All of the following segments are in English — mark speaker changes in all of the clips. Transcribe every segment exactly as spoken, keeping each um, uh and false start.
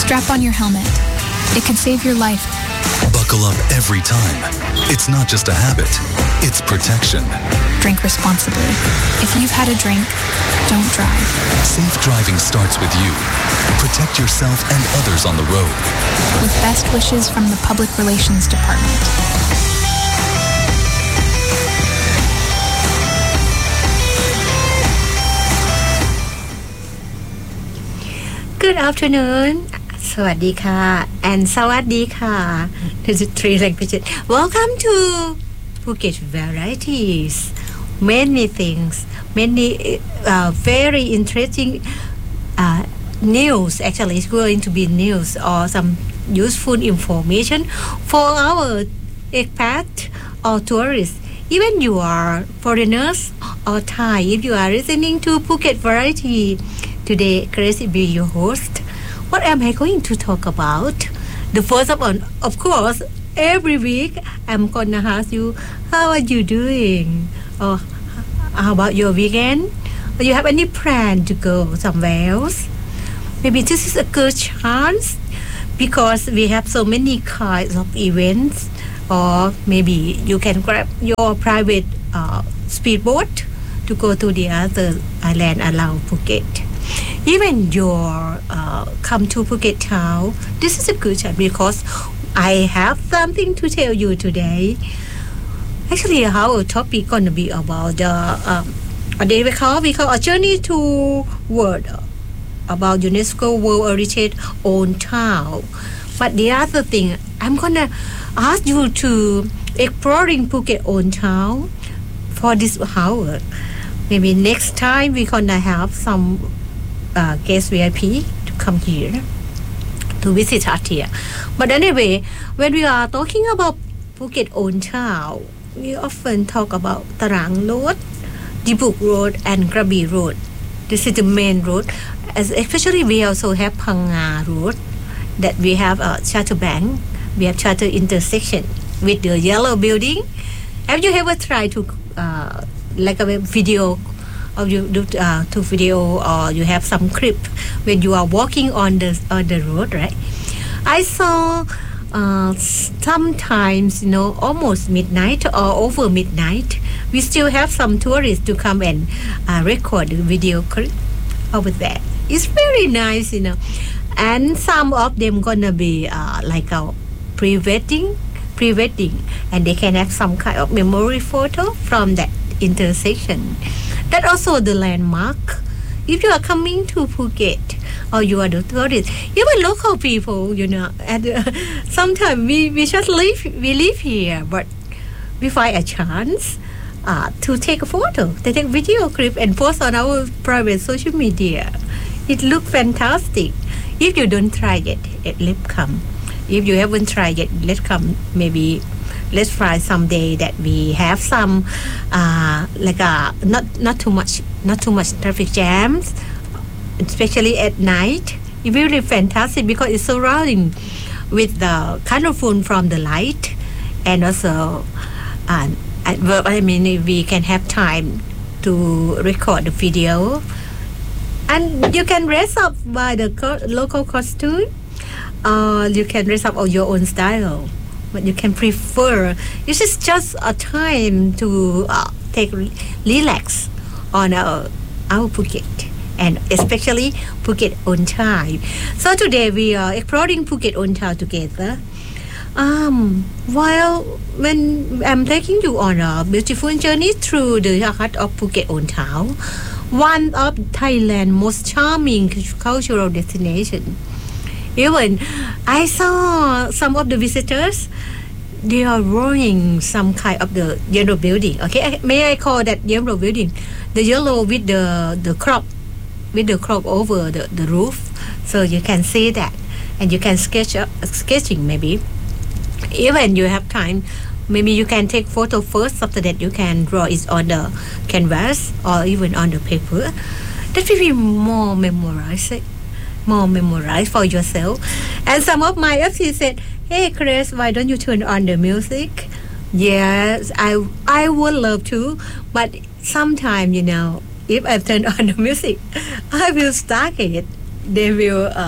Speaker 1: Strap on your helmet. It could save your life.
Speaker 2: Buckle up every time. It's not just a habit, it's protection.
Speaker 1: Drink responsibly. If you've had a drink, don't drive.
Speaker 2: Safe driving starts with you. Protect yourself and others on the road.
Speaker 1: With best wishes from the Public Relations Department.
Speaker 3: Good afternoon. สวัสดีค่ะ and สวัสดีค่ะ This is three languages. Welcome to Phuket Varieties. Many things, many uh, very interesting uh, news. Actually, it's going to be news or some useful information for our expat or tourists. Even you are foreigners or Thai, if you are listening to Phuket Variety. Today, Grace will be your host. What am I going to talk about? The first of all, of course, every week I'm gonna ask you, how are you doing? Or how about your weekend? Do you have any plan to go somewhere else? Maybe this is a good chance because we have so many kinds of events. Or maybe you can grab your private uh, speedboat to go to the other island around Phuket. Even your uh, come to Phuket town, this is a good time because I have something to tell you today. Actually, our topic gonna be about the um, what they call we call a journey to world about UNESCO World Heritage own town. But the other thing, I'm gonna ask you to exploring Phuket own town for this hour. Maybe next time we gonna have some. Uh, guest V I P to come here to visit us here. But anyway, when we are talking about Phuket own town, we often talk about Tarang Road, Dibuk Road, and Krabi Road. This is the main road. As especially we also have Phang Nga Road, that we have a charter bank, we have charter intersection with the yellow building. Have you ever tried to uh, like a video? Or you do uh, to video or you have some clip when you are walking on the on the road, right? I saw uh, sometimes, you know, almost midnight or over midnight, we still have some tourists to come and uh, record the video clip over there. It's very nice, you know, and some of them gonna be uh, like a pre-wedding, pre-wedding, and they can have some kind of memory photo from that intersection. That also the landmark. If you are coming to Phuket or you are the tourist, even local people, you know, and uh, sometimes we, we just live we live here, but we find a chance uh, to take a photo, they take video clip and post on our private social media. It looks fantastic. If you don't try it, it let come. If you haven't tried it, let come. Maybe let's try someday that we have some uh, like a not not too much not too much traffic jams, especially at night. It's really fantastic because it's surrounding with the colorful from the light, and also uh, I mean we can have time to record the video, and you can dress up by the co- local costume, or uh, you can dress up on your own style. But you can prefer. This is just a time to uh, take relax on our, our Phuket, and especially Phuket own town. So today we are exploring Phuket own town together. Um, while when I'm taking you on a beautiful journey through the heart of Phuket own town, one of Thailand's most charming cultural destinations. Even I saw some of the visitors, they are wearing some kind of the yellow building. Okay, may I call that yellow building? The yellow with the the crop, with the crop over the, the roof, so you can see that, and you can sketch up, sketching maybe. Even you have time, maybe you can take photo first. After that, you can draw it on the canvas or even on the paper. That will be more memorizing. more memorized for yourself. And some of my F C said, hey Chris, why don't you turn on the music? Yes, I I would love to, but sometimes, you know, if I turn on the music, I will start it. They will uh,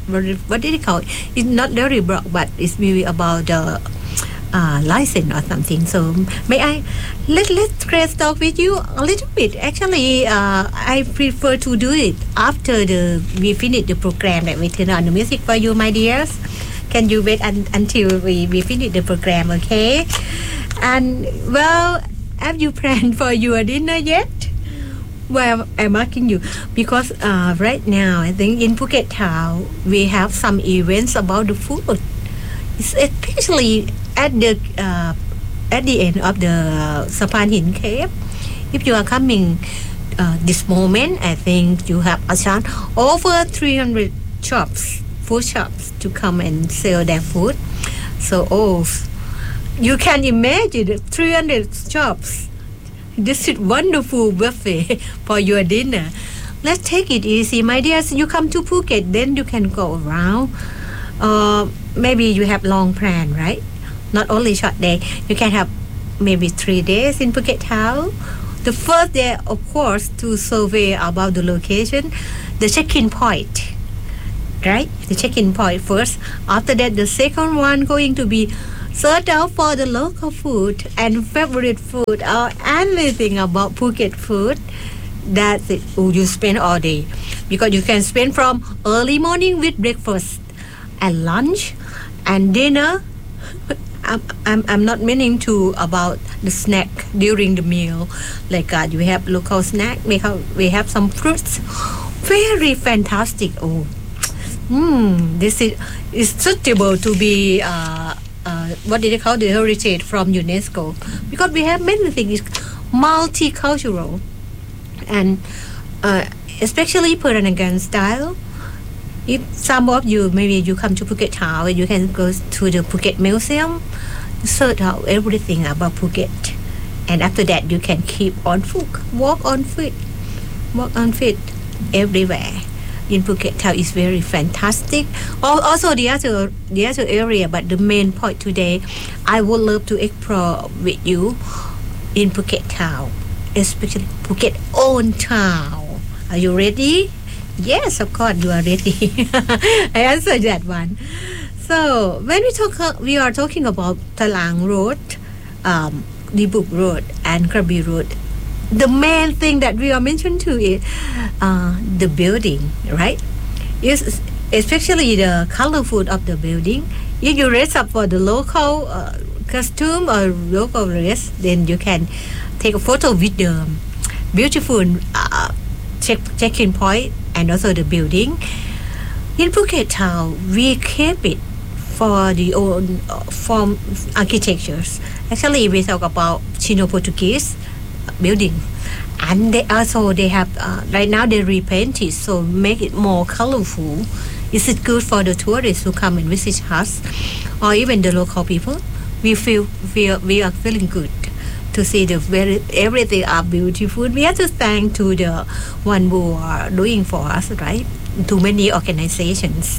Speaker 3: what, what did it call it? It's not very broad, but it's maybe about the uh, license or something. So may I let let Grace talk with you a little bit. Actually, uh, I prefer to do it after the we finish the program that we turn on the music for you, my dears. Can you wait un- until we, we finish the program, okay? And well, have you planned for your dinner yet? Well, I'm asking you because uh, right now I think in Phuket town we have some events about the food. It's especially at the uh, at the end of the Sapan Hin Cave. If you are coming uh, this moment, I think you have a chance over three hundred shops, food shops to come and sell their food. So oh, you can imagine three hundred shops. This is wonderful buffet for your dinner. Let's take it easy, my dears. You come to Phuket, then you can go around. Uh, maybe you have long plan, right? Not only short day. You can have maybe three days in Phuket town. The first day, of course, to survey about the location, the check-in point, right? The check-in point first. After that, the second one going to be search out for the local food and favorite food or anything about Phuket food. That's it. Oh, you spend all day because you can spend from early morning with breakfast and lunch and dinner. I'm, I'm, I'm not meaning to about the snack during the meal. Like uh, we have local snack. We have we have some fruits. Very fantastic. Oh, mm, this is is suitable to be. Uh, Uh, what did they call the heritage from UNESCO? Because we have many things, multicultural, and uh, especially Peranakan style. If some of you maybe you come to Phuket town, you can go to the Phuket Museum, search out everything about Phuket, and after that you can keep on foot, walk on foot, walk on foot everywhere. In Phuket town is very fantastic. Also the other the other area, but the main point today, I would love to explore with you in Phuket town, especially Phuket own town. Are you ready? Yes, of course you are ready. I answered that one. So when we talk, we are talking about Talang Road, um, Dibuk Road, and Krabi Road. The main thing that we are mentioned to is uh, the building, right? Yes, especially the colorful of the building. If you dress up for the local uh, costume or local dress, then you can take a photo with the beautiful uh, check check-in point and also the building. In Phuket town, we keep it for the old uh, form architectures. Actually, we talk about Sino-Portuguese building, and they also they have uh, right now they repaint it, so make it more colorful. Is it good for the tourists who come and visit us, or even the local people? We feel we are, we are feeling good to see the very everything are beautiful. We have to thank to the one who are doing for us, right? To many organizations.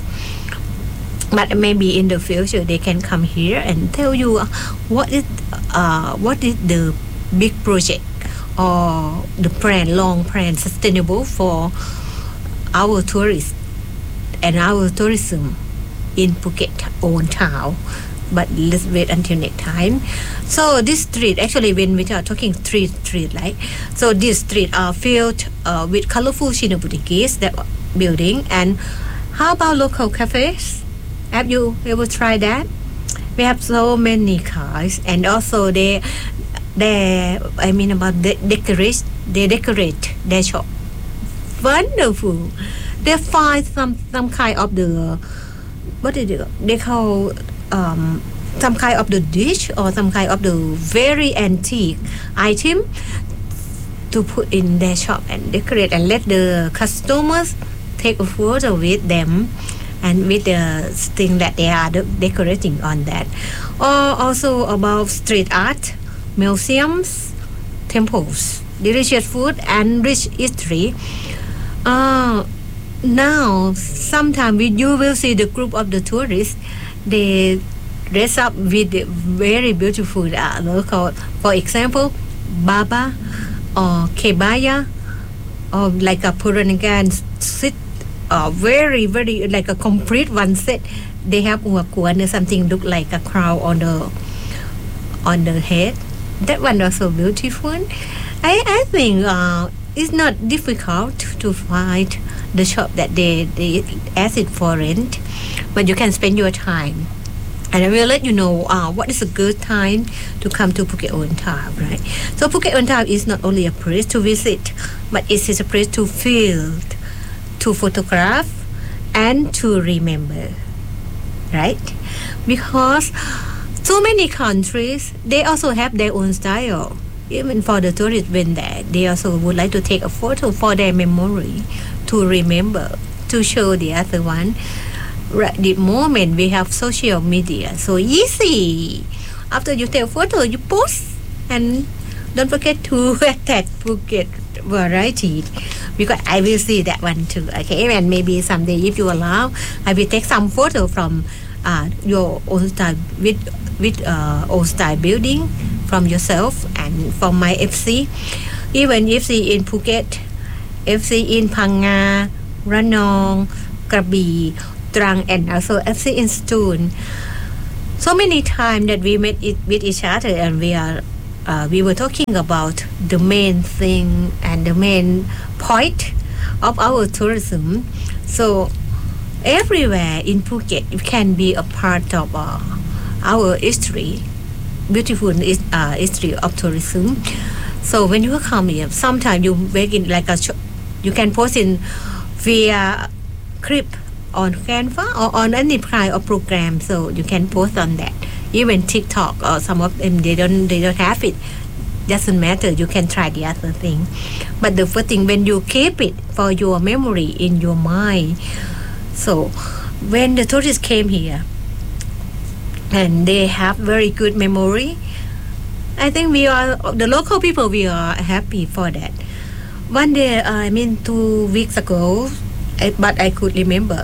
Speaker 3: But maybe in the future they can come here and tell you what is uh, what is the big project or the plan, long plan, sustainable for our tourists and our tourism in Phuket own town. But let's wait until next time. So this street, actually when we are talking street, street, right? So this street are filled uh, with colorful Sino-Portuguese that building. And how about local cafes? Have you ever tried that? We have so many cars, and also they They, I mean about the decorate, they decorate their shop. Wonderful. They find some some kind of the what did they, they call um, some kind of the dish or some kind of the very antique item to put in their shop and decorate and let the customers take a photo with them and with the thing that they are decorating on that. Or also about street art, museums, temples, delicious food, and rich history. Uh, now, sometimes you will see the group of the tourists. They dress up with very beautiful uh, local. For example, Baba or Kebaya, or like a Peranakan sit uh, very very like a complete one set. They have uakuan or something look like a crown on the on the head. That one also beautiful. I I think uh, it's not difficult to find the shop that they they ask it for rent, but you can spend your time. And I will let you know uh, what is a good time to come to Phuket Old Town, right? So Phuket Old Town is not only a place to visit, but it is a place to feel, to photograph, and to remember, right? Because so many countries, they also have their own style. Even for the tourists when there, they also would like to take a photo for their memory, to remember, to show the other one. Right, the moment we have social media, so easy. After you take a photo, you post, and don't forget to tag Phuket Variety, because I will see that one too. Okay, and maybe someday, if you allow, I will take some photo from uh, your old style with with uh, old style building from yourself and from my F C, even F C in Phuket, F C in Phang Nga, Ranong, Krabi, Trang, and also F C in Ston. So many times that we met it with each other, and we are uh, we were talking about the main thing and the main point of our tourism. So everywhere in Phuket, it can be a part of uh, our history, beautiful uh, history of tourism. So when you come here, sometimes you make it like a sh- you can post in via clip on Canva or on any kind of program, so you can post on that. Even TikTok or some of them, they don't they don't have it. Doesn't matter. You can try the other thing. But the first thing, when you keep it for your memory in your mind. So when the tourists came here and they have very good memory, I think we are the local people. We are happy for that. One day, I mean two weeks ago, but I could remember,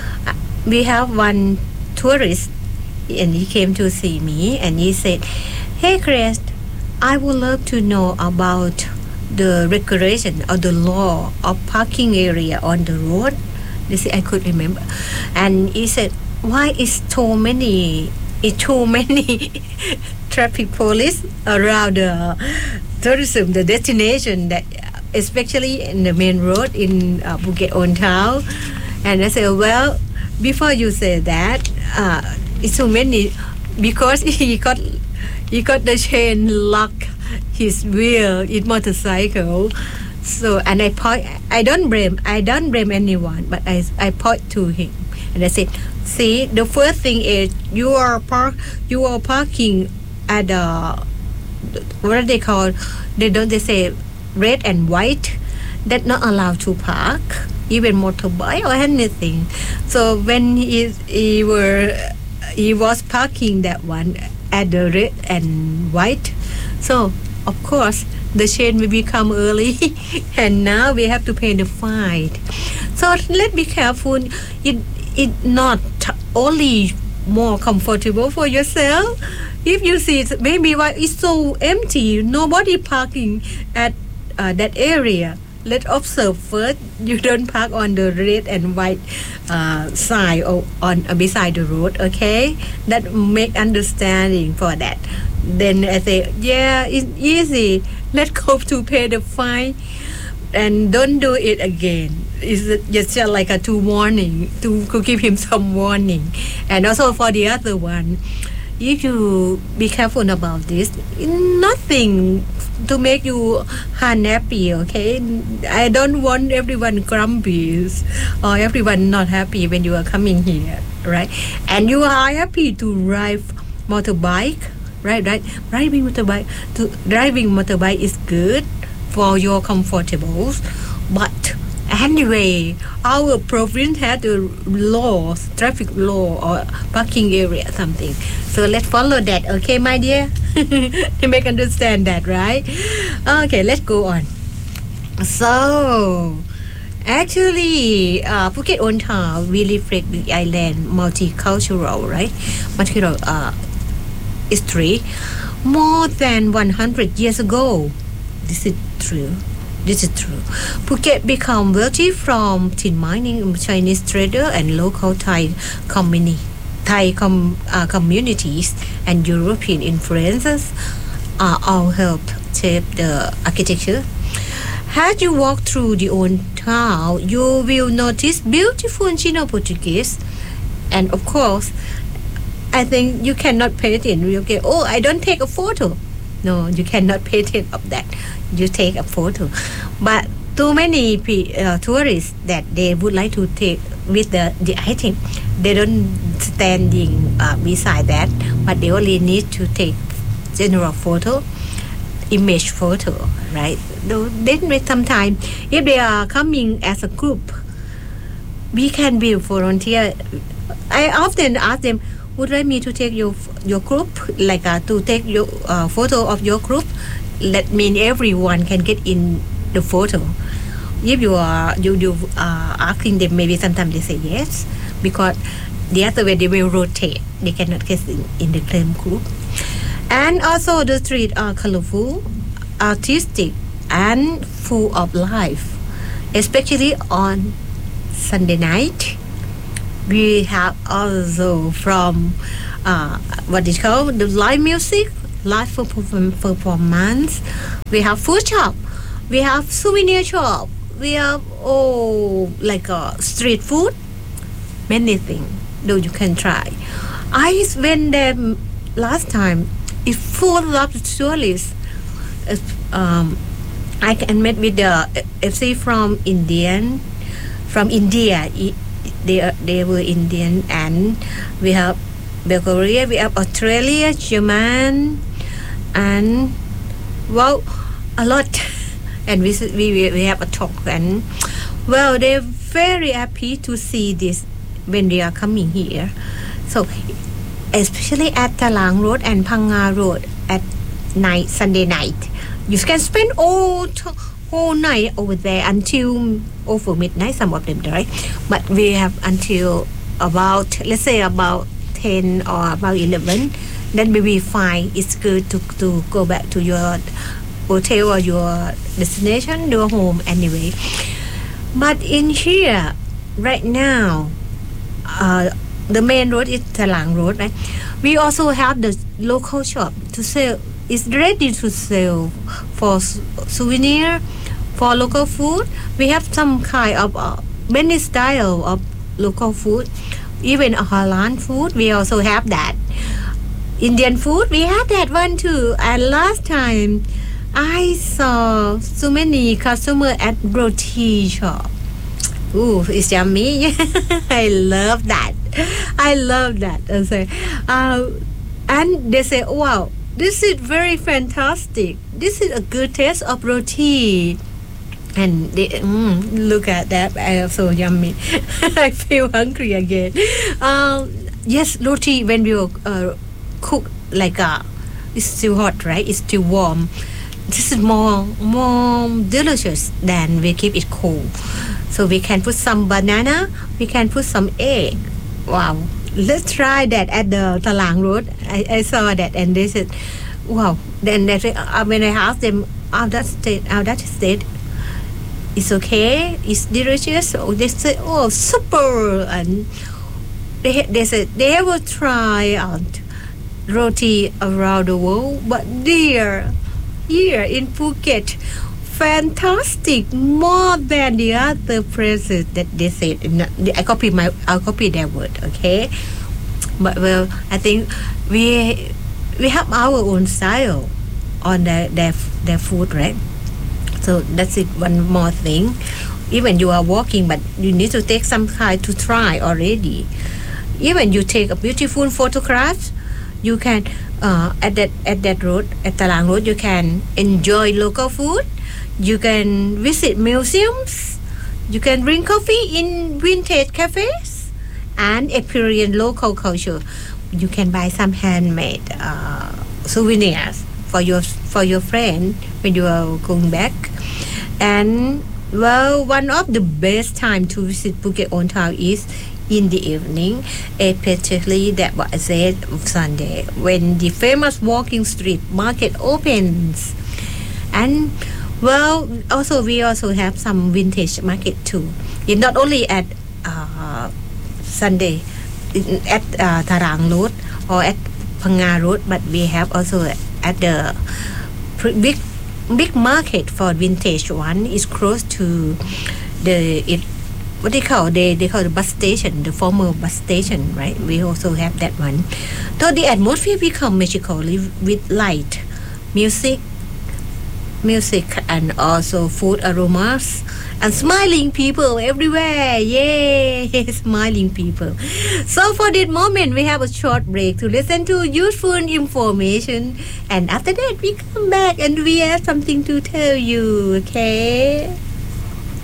Speaker 3: we have one tourist, and he came to see me, and he said, "Hey Chris, I would love to know about the regulation or the law of parking area on the road." This I could remember, and he said, "Why is so many, is too many traffic police around the tourism, the destination that." Especially in the main road in uh, Phuket Old Town." And I said, "Well, before you say that, uh, it's so many, because he got he got the chain lock his wheel in motorcycle." So, and I point, I don't blame, I don't blame anyone, but I I point to him, and I said, "See, the first thing is you are park, you are parking at the what do they call? They don't they say." Red and white, that not allowed to park, even motorbike or anything. So when he he were he was parking that one at the red and white, so of course the chain will become early, and now we have to pay the fine. So let's be careful. It it not only more comfortable for yourself. If you see it, maybe why it's so empty, nobody parking at Uh, that area. Let's observe first. You don't park on the red and white uh, side or on uh, beside the road. Okay, that make understanding for that. Then I say, yeah, it's easy. Let's go to pay the fine, and don't do it again. It's just like a two warning to, to give him some warning. And also for the other one, if you be careful about this, nothing to make you unhappy, okay? I don't want everyone grumpy or everyone not happy when you are coming here, right? And you are happy to ride motorbike, right? Right? Driving motorbike, to driving motorbike is good for your comfortables, but anyway, our province had the laws, traffic law or parking area something. So let's follow that, okay, my dear? To make understand that, right? Okay, let's go on. So actually, uh, Phuket Old Town, we reflect the island multicultural, right? Multicultural uh, history more than one hundred years ago. This is true. This is true. Phuket become wealthy from tin mining, Chinese trader, and local Thai community, Thai com, uh, communities, and European influences uh, all help shape the architecture. As you walk through the old town, you will notice beautiful Chino Portuguese, and of course, I think you cannot paint it. You get, oh, I don't take a photo. No, you cannot paint it of that. You take a photo. But too many uh, tourists that they would like to take with the, the item, they don't standing uh, beside that, but they only need to take general photo, image photo, right? Then sometimes, if they are coming as a group, we can be volunteer. I often ask them, would you like me to take your your group, like uh, to take your uh, photo of your group? That means everyone can get in the photo. If you are you you uh, asking them, maybe sometimes they say yes, because the other way they will rotate. They cannot get in, in the same group. And also the streets are colorful, artistic, and full of life, especially on Sunday night. We have also from uh, what is called the live music, live performance. We have food shop, we have souvenir shop, we have oh like a street food, many things. Though you can try. I went there last time. It's full of tourists. Um, I can met with the F C from Indian, from India. They are, they were Indian, and we have Bulgaria, we have Australia, Japan, and well, a lot. And we we we have a talk, and well, they're very happy to see this when they are coming here. So, especially at Talang Road and Phang Road at night, Sunday night, you can spend all t- whole night over there until over midnight. Some of them, right? But we have until about, let's say about ten or about eleven. Then we will find it's good to to go back to your hotel or your destination, your home anyway. But in here, right now, uh, the main road is Talang Road, right? We also have the local shop to sell. It's ready to sell for souvenir, for local food. We have some kind of uh, many style of local food, even halal food. We also have that. Indian food, we have that one too. And last time, I saw so many customers at roti shop. Ooh, it's yummy. I love that. I love that. I say, uh, and they say, wow, this is very fantastic. This is a good taste of roti. And they, mm, look at that. I am so yummy. I feel hungry again. Um, yes, roti, when we uh, cook like uh, it's still hot, right? It's still warm. This is more more delicious than we keep it cold. So we can put some banana, we can put some egg. Wow, let's try that at the Talang Road. I, I saw that and they said, wow. Then they, uh, when I asked them, oh, that state, oh, that state, it's okay, it's delicious. So they said, oh, super. And they they said they will try out roti around the world, but dear, here in Phuket, fantastic, more than the other places that they said. I copy my, I'll copy their word, okay? But well, I think we we have our own style on the, their their food, right? So that's it. One more thing, even you are walking, but you need to take some time to try already. Even you take a beautiful photograph, you can uh, at that at that road at Talang Road, you can enjoy local food. You can visit museums. You can drink coffee in vintage cafes and experience local culture. You can buy some handmade uh, souvenirs for your for your friend when you are going back. And well, one of the best time to visit Phuket Old Town is in the evening, especially that what I said Sunday when the famous walking street market opens. And Well, also we also have some vintage market too. It's not only at uh, Sunday at uh, Tarang Road or at Phanga Road, but we have also at the big big market for vintage one is close to the it what they call they they call the bus station, the former bus station, right? We also have that one. So the atmosphere become magical with light, music, music, and also food aromas and smiling people everywhere. Yay! Smiling people. So for this moment, we have a short break to listen to useful information, and after that, we come back and we have something to tell you. Okay.